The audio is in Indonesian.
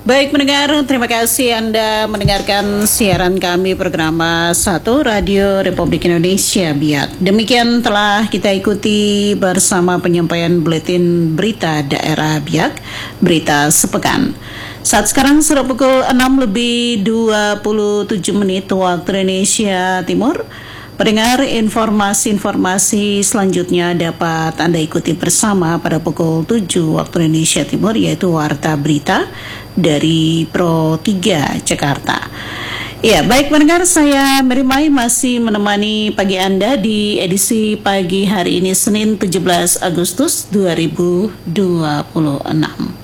Baik pendengar, terima kasih Anda mendengarkan siaran kami program 1 Radio Republik Indonesia Biak. Demikian telah kita ikuti bersama penyampaian buletin berita daerah Biak, berita sepekan. Saat sekarang sudah pukul 6:27 waktu Indonesia Timur. Pendengar, informasi-informasi selanjutnya dapat Anda ikuti bersama pada pukul 7 waktu Indonesia Timur, yaitu Warta Berita dari Pro 3 Jakarta. Ya, baik pendengar, saya Merimai masih menemani pagi Anda di edisi pagi hari ini Senin 17 Agustus 2026.